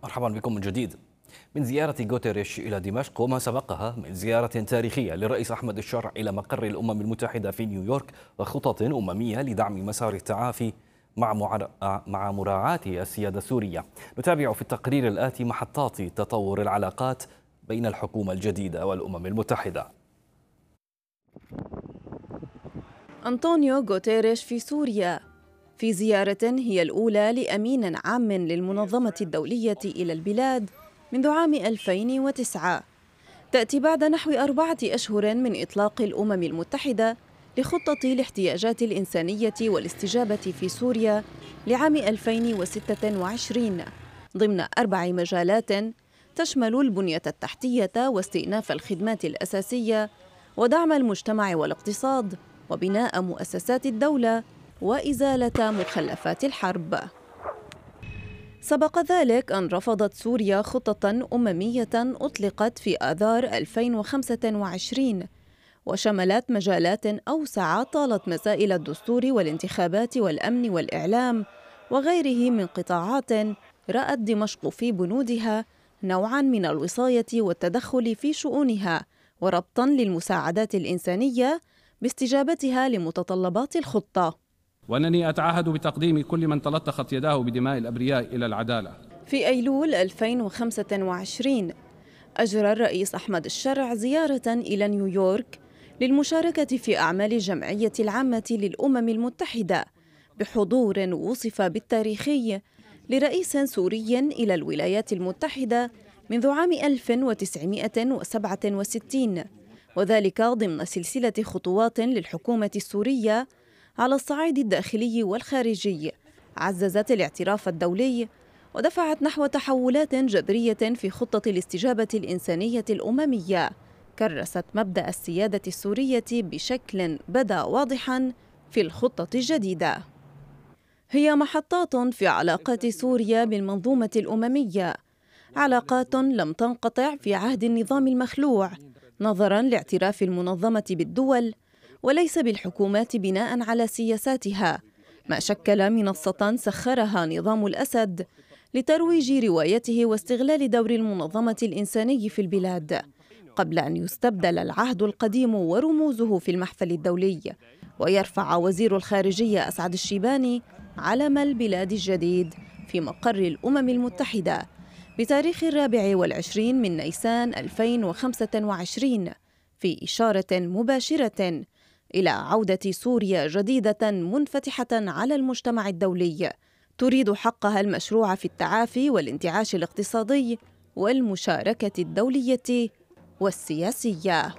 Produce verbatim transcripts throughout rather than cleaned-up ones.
مرحبا بكم من جديد. من زيارة غوتيريش إلى دمشق وما سبقها من زيارة تاريخية للرئيس أحمد الشرع إلى مقر الأمم المتحدة في نيويورك وخطط أممية لدعم مسار التعافي مع مع مراعاة السيادة السورية. نتابع في التقرير الآتي محطات تطور العلاقات بين الحكومة الجديدة والأمم المتحدة. أنطونيو غوتيريش في سوريا في زيارة هي الأولى لأمين عام للمنظمة الدولية إلى البلاد منذ عام ألفين وتسعة. تأتي بعد نحو أربعة أشهر من إطلاق الأمم المتحدة لخطة الاحتياجات الإنسانية والاستجابة في سوريا لعام ألفين وستة وعشرين ضمن أربع مجالات تشمل البنية التحتية واستئناف الخدمات الأساسية ودعم المجتمع والاقتصاد وبناء مؤسسات الدولة وإزالة مخلفات الحرب. سبق ذلك أن رفضت سوريا خطة أممية أطلقت في آذار ألفين وخمسة وعشرين وشملت مجالات أوسع طالت مسائل الدستور والانتخابات والأمن والإعلام وغيره من قطاعات رأت دمشق في بنودها نوعاً من الوصاية والتدخل في شؤونها وربطاً للمساعدات الإنسانية باستجابتها لمتطلبات الخطة. وأنني أتعهد بتقديم كل من تلطخت يداه بدماء الأبرياء إلى العدالة. في أيلول ألفين وخمسة وعشرين أجرى الرئيس أحمد الشرع زيارة إلى نيويورك للمشاركة في أعمال الجمعية العامة للأمم المتحدة بحضور وصف بالتاريخي لرئيس سوري إلى الولايات المتحدة منذ عام ألف وتسعمائة وسبعة وستين، وذلك ضمن سلسلة خطوات للحكومة السورية على الصعيد الداخلي والخارجي عززت الاعتراف الدولي ودفعت نحو تحولات جذرية في خطة الاستجابة الإنسانية الأممية كرست مبدأ السيادة السورية بشكل بدا واضحاً في الخطة الجديدة. هي محطات في علاقات سوريا بالمنظومة الأممية، علاقات لم تنقطع في عهد النظام المخلوع نظراً لاعتراف المنظمة بالدول وليس بالحكومات بناء على سياساتها، ما شكل منصة سخرها نظام الأسد لترويج روايته واستغلال دور المنظمة الإنساني في البلاد قبل أن يستبدل العهد القديم ورموزه في المحفل الدولي ويرفع وزير الخارجية أسعد الشيباني علم البلاد الجديد في مقر الأمم المتحدة بتاريخ الرابع والعشرين من نيسان ألفين وخمسة وعشرين في إشارة مباشرة إلى عودة سوريا جديدة منفتحة على المجتمع الدولي تريد حقها المشروع في التعافي والانتعاش الاقتصادي والمشاركة الدولية والسياسية.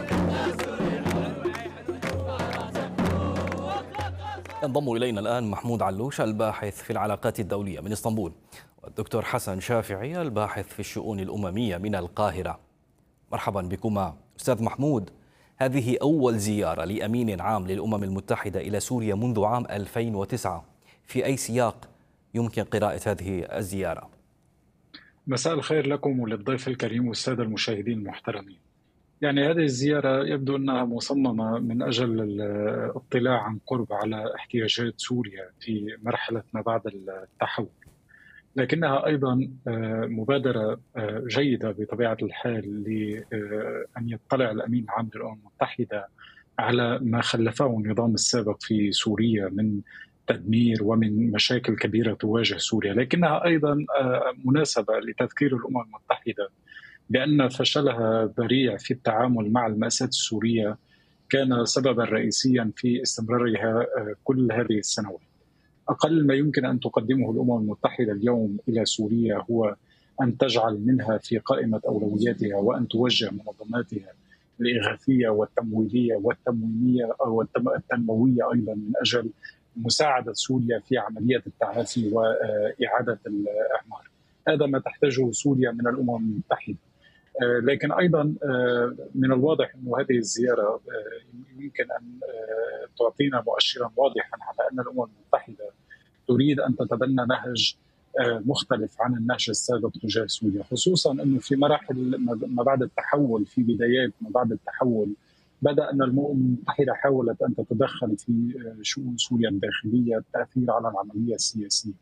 ينضم إلينا الآن محمود علوش الباحث في العلاقات الدولية من اسطنبول، والدكتور حسن شافعي الباحث في الشؤون الأممية من القاهرة. مرحبا بكما. أستاذ محمود، هذه أول زيارة لأمين عام للأمم المتحدة إلى سوريا منذ عام ألفين وتسعة، في أي سياق يمكن قراءة هذه الزيارة؟ مساء الخير لكم وللضيف الكريم والسادة المشاهدين المحترمين. يعني هذه الزيارة يبدو أنها مصممة من أجل الاطلاع عن قرب على احتياجات سوريا في مرحلة ما بعد التحول، لكنها أيضا مبادرة جيدة بطبيعة الحال لأن يطلع الأمين العام للأمم المتحدة على ما خلفه النظام السابق في سوريا من تدمير ومن مشاكل كبيرة تواجه سوريا، لكنها أيضا مناسبة لتذكير الأمم المتحدة بأن فشلها ذريع في التعامل مع المأساة السورية كان سببا رئيسيا في استمرارها كل هذه السنوات. أقل ما يمكن أن تقدمه الأمم المتحدة اليوم إلى سوريا هو أن تجعل منها في قائمة أولوياتها وأن توجه منظماتها الإغاثية والتمويلية والتموينية أو التنموية أيضا من أجل مساعدة سوريا في عملية التعافي وإعادة الإعمار. هذا ما تحتاجه سوريا من الأمم المتحدة. لكن أيضا من الواضح أن هذه الزيارة يمكن أن تعطينا مؤشرا واضحا على أن الأمم المتحدة تريد أن تتبنى نهج مختلف عن النهج السابق تجاه سوريا، خصوصا أنه في مراحل ما بعد التحول، في بدايات ما بعد التحول، بدأ أن الأمم المتحدة حاولت أن تتدخل في شؤون سوريا الداخلية، التأثير على العملية السياسية.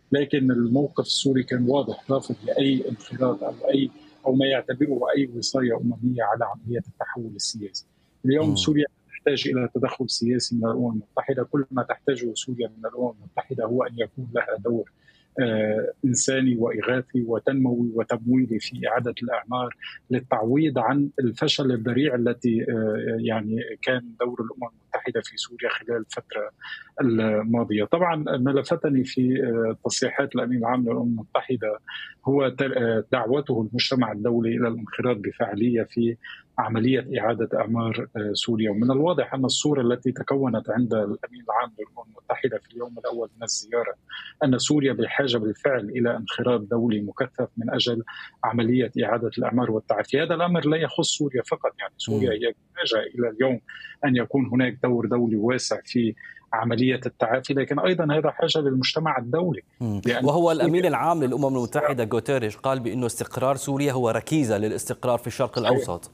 لكن الموقف السوري كان واضح، رافض لأي انخراط أو أي أو ما يعتبره أي وصاية أممية على عملية التحول السياسي. اليوم مم. سوريا تحتاج إلى تدخل سياسي من الأمم المتحدة. كل ما تحتاجه سوريا من الأمم المتحدة هو أن يكون لها دور آه إنساني وإغاثي وتنموي وتمويلي في إعادة الأعمار للتعويض عن الفشل الذريع التي آه يعني كان دور الأمم المتحدة في سوريا خلال الفترة الماضية. طبعا ما لفتني في آه تصريحات الأمين العام للأمم المتحدة هو دعوته المجتمع الدولي إلى الانخراط بفعالية في عملية إعادة أعمار سوريا. ومن الواضح أن الصورة التي تكونت عند الأمين العام للأمم المتحدة في اليوم الأول من الزيارة أن سوريا بحاجة بالفعل إلى انخراط دولي مكثف من أجل عملية إعادة الأعمار والتعافي. هذا الأمر لا يخص سوريا فقط، يعني سوريا هي بحاجة إلى اليوم أن يكون هناك دور دولي واسع في عملية التعافي، لكن أيضا هذا حاجة للمجتمع الدولي. وهو الأمين العام للأمم المتحدة غوتيريش قال بأنه استقرار سوريا هو ركيزة للاستقرار في الشرق صحيح. الأوسط.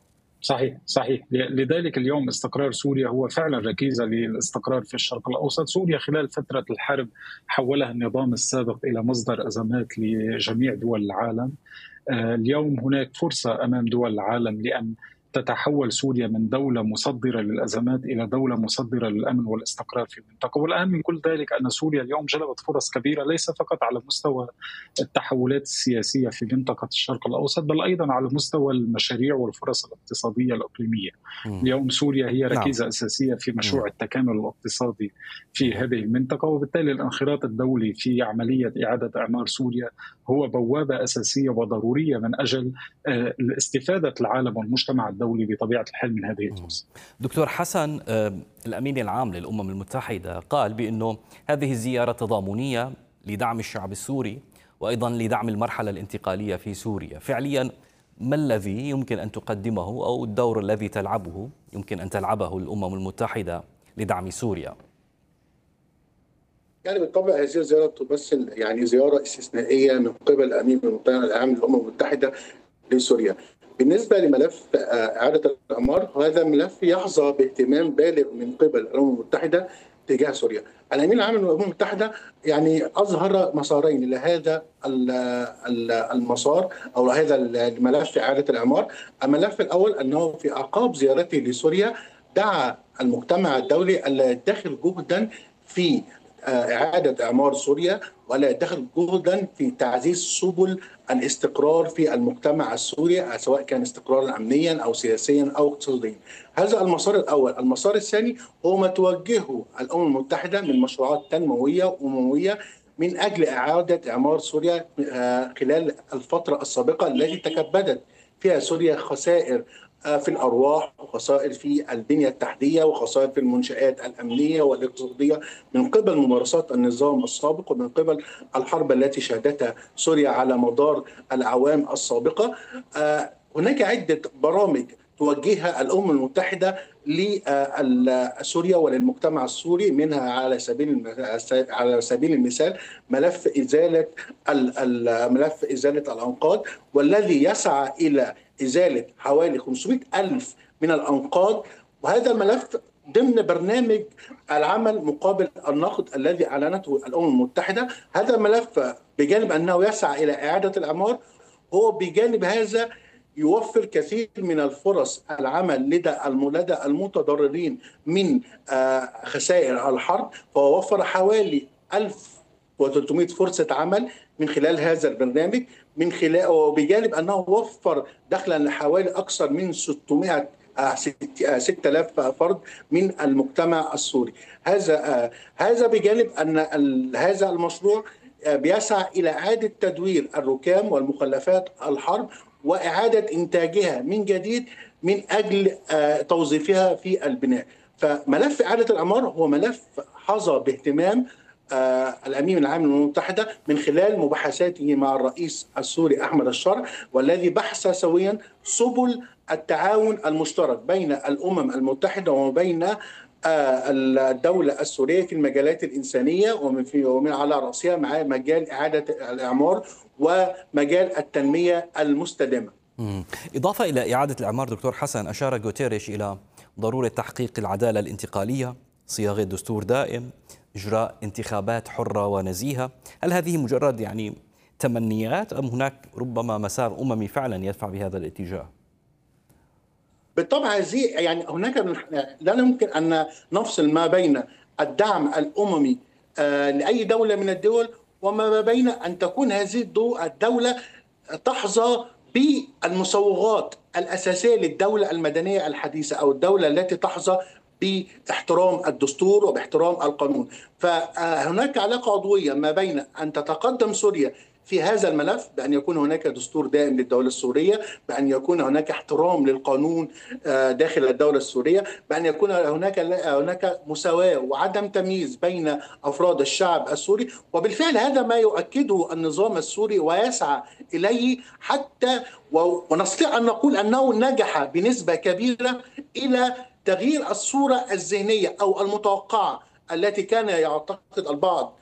صحيح صحيح لذلك اليوم استقرار سوريا هو فعلا ركيزة للاستقرار في الشرق الأوسط. سوريا خلال فترة الحرب حولها النظام السابق إلى مصدر أزمات لجميع دول العالم. اليوم هناك فرصة أمام دول العالم لأن تتحول سوريا من دولة مصدرة للأزمات إلى دولة مصدرة للأمن والاستقرار في المنطقة. والأهم من كل ذلك أن سوريا اليوم جلبت فرص كبيرة ليس فقط على مستوى التحولات السياسية في منطقة الشرق الأوسط بل أيضا على مستوى المشاريع والفرص الاقتصادية الإقليمية. م. اليوم سوريا هي ركيزة نعم. أساسية في مشروع م. التكامل الاقتصادي في هذه المنطقة، وبالتالي الانخراط الدولي في عملية إعادة أعمار سوريا هو بوابة أساسية وضرورية من أجل الاستفادة العالم والمجتمع الدولي بطبيعة الحال من هذه الفرصة. دكتور حسن، الأمين العام للأمم المتحدة قال بأنه هذه الزيارة تضامنية لدعم الشعب السوري وأيضا لدعم المرحلة الانتقالية في سوريا. فعليا ما الذي يمكن أن تقدمه أو الدور الذي تلعبه يمكن أن تلعبه الأمم المتحدة لدعم سوريا؟ يعني بالطبع هذه الزيارة تمثل يعني زيارة استثنائية من قبل الأمين العام للأمم المتحدة لسوريا. بالنسبة لملف إعادة الأعمار، هذا ملف يحظى باهتمام بالغ من قبل الأمم المتحدة تجاه سوريا. الأمين العام للأمم المتحدة يعني أظهر مسارين لهذا المسار أو هذا الملف إعادة الأعمار. الملف الأول أنه في أعقاب زيارته لسوريا دعا المجتمع الدولي ألا يدخر جهدا في إعادة إعمار سوريا ولا يدخل جهدا في تعزيز سبل الاستقرار في المجتمع السوري، سواء كان استقرارا أمنيا أو سياسيا أو اقتصاديا. هذا المسار الأول. المسار الثاني هو ما توجهه الأمم المتحدة من مشروعات تنموية وأممية من أجل إعادة إعمار سوريا خلال الفترة السابقة التي تكبدت فيها سوريا خسائر في الأرواح وخسائر في البنية التحتية وخسائر في المنشآت الأمنية والاقتصادية من قبل ممارسات النظام السابق ومن قبل الحرب التي شهدتها سوريا على مدار الأعوام السابقة. هناك عدة برامج توجهها الأمم المتحدة لسوريا وللمجتمع السوري، منها على سبيل على سبيل المثال ملف إزالة ملف إزالة الأنقاض، والذي يسعى إلى إزالة حوالي خمسمائة ألف من الأنقاض، وهذا الملف ضمن برنامج العمل مقابل النقد الذي أعلنته الأمم المتحدة. هذا الملف بجانب أنه يسعى إلى إعادة الأعمار، هو بجانب هذا يوفر كثير من الفرص العمل لدى لدى المتضررين من خسائر الحرب، فهو وفر حوالي ألف وثلاثمائة فرصة عمل من خلال هذا البرنامج، من خلال وبجانب أنه وفر دخلا لحوالي أكثر من ستمائة ستة آلاف فرد من المجتمع السوري. هذا هذا بجانب أن هذا المشروع بيسعى إلى إعادة تدوير الركام والمخلفات الحرب وإعادة إنتاجها من جديد من أجل توظيفها في البناء. فملف إعادة الأعمار هو ملف حظى باهتمام الأمين العام للأمم المتحدة من خلال مباحثاته مع الرئيس السوري أحمد الشرع، والذي بحث سويا سبل التعاون المشترك بين الأمم المتحدة وبين الدولة السورية في المجالات الإنسانية، ومن في ومن على رأسها مع مجال إعادة الإعمار ومجال التنمية المستدامة. إضافة إلى إعادة الإعمار دكتور حسن، أشار غوتيريش إلى ضرورة تحقيق العدالة الانتقالية، صياغة دستور دائم، إجراء انتخابات حرة ونزيهة. هل هذه مجرد يعني تمنيات أم هناك ربما مسار أممي فعلا يدفع بهذا الاتجاه؟ بالطبع هذه يعني هناك لا يمكن أن نفصل ما بين الدعم الأممي لأي دولة من الدول وما بين أن تكون هذه الدولة تحظى بالمسوغات الأساسية للدولة المدنية الحديثة أو الدولة التي تحظى باحترام الدستور وباحترام القانون. فهناك علاقة عضوية ما بين أن تتقدم سوريا في هذا الملف بأن يكون هناك دستور دائم للدولة السورية، بأن يكون هناك احترام للقانون داخل الدولة السورية، بأن يكون هناك هناك مساواة وعدم تمييز بين أفراد الشعب السوري. وبالفعل هذا ما يؤكده النظام السوري ويسعى إليه، حتى ونستطيع أن نقول أنه نجح بنسبة كبيرة إلى تغيير الصورة الذهنية أو المتوقعة التي كان يعتقد البعض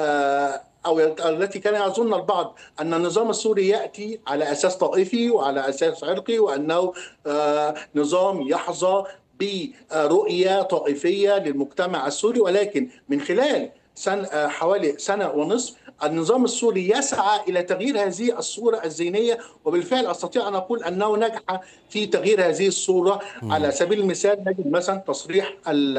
أو التي كان يظن البعض أن النظام السوري يأتي على أساس طائفي وعلى أساس عرقي، وأنه نظام يحظى برؤية طائفية للمجتمع السوري. ولكن من خلال سنة حوالي سنة ونصف النظام السوري يسعى إلى تغيير هذه الصورة الذهنية، وبالفعل أستطيع أن أقول أنه نجح في تغيير هذه الصورة. م. على سبيل المثال نجد مثلا تصريح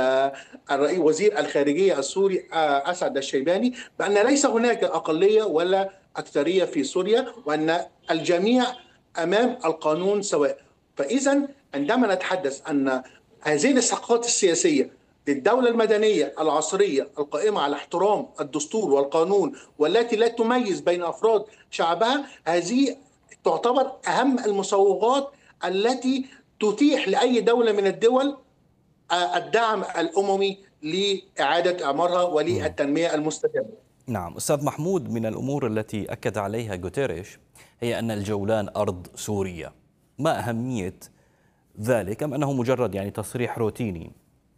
وزير الخارجية السوري أسعد الشيباني بأن ليس هناك أقلية ولا أكثرية في سوريا، وأن الجميع أمام القانون سواء. فإذا عندما نتحدث أن هذه الإسحاقات السياسية للدولة المدنية العصرية القائمة على احترام الدستور والقانون والتي لا تميز بين أفراد شعبها، هذه تعتبر أهم المسوغات التي تتيح لأي دولة من الدول الدعم الأممي لإعادة إعمارها وللتنمية المستدامة. نعم أستاذ محمود، من الأمور التي أكد عليها غوتيريش هي أن الجولان أرض سوريا. ما أهمية ذلك أم أنه مجرد يعني تصريح روتيني؟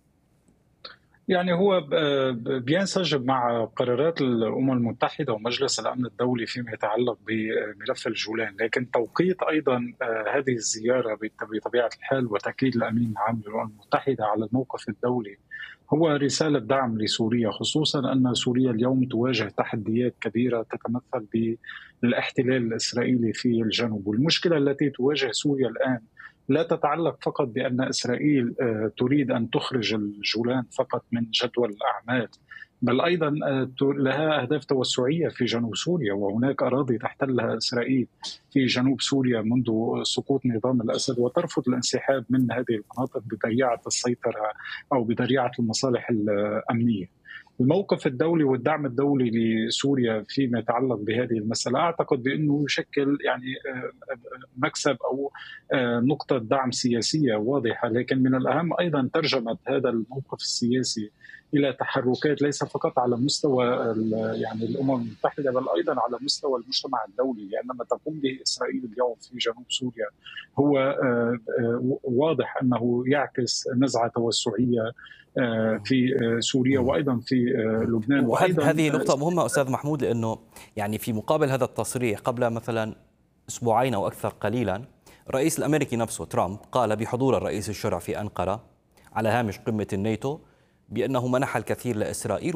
يعني هو بينسجم مع قرارات الأمم المتحدة ومجلس الأمن الدولي فيما يتعلق بملف الجولان، لكن توقيت أيضا هذه الزيارة بطبيعة الحال وتأكيد الأمين العام للأمم المتحدة على الموقف الدولي هو رسالة دعم لسوريا، خصوصا أن سوريا اليوم تواجه تحديات كبيرة تتمثل بالاحتلال الإسرائيلي في الجنوب. والمشكلة التي تواجه سوريا الآن لا تتعلق فقط بأن إسرائيل تريد أن تخرج الجولان فقط من جدول الأعمال، بل أيضا لها أهداف توسعية في جنوب سوريا، وهناك أراضي تحتلها إسرائيل في جنوب سوريا منذ سقوط نظام الأسد، وترفض الانسحاب من هذه المناطق بذريعة السيطرة أو بذريعة المصالح الأمنية. الموقف الدولي والدعم الدولي لسوريا فيما يتعلق بهذه المسألة أعتقد بأنه يشكل يعني مكسب أو نقطة دعم سياسية واضحة، لكن من الأهم أيضا ترجمة هذا الموقف السياسي إلى تحركات ليس فقط على مستوى يعني الأمم المتحدة بل أيضا على مستوى المجتمع الدولي، لأن ما تقوم به إسرائيل اليوم في جنوب سوريا هو واضح أنه يعكس نزعة توسعية في سوريا وأيضا في لبنان. وأيضا هذه نقطة مهمة أستاذ محمود، لأنه يعني في مقابل هذا التصريح قبل مثلا أسبوعين أو أكثر قليلا الرئيس الأمريكي نفسه ترامب قال بحضور الرئيس الشرع في أنقرة على هامش قمة الناتو بأنه منح الكثير لإسرائيل